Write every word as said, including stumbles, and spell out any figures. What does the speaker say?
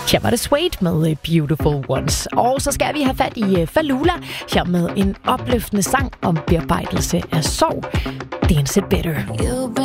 Her var det Suede med Beautiful Ones. Og så skal vi have fat i Falula her med en opløftende sang om bearbejdelse af sorg. Dance It Better.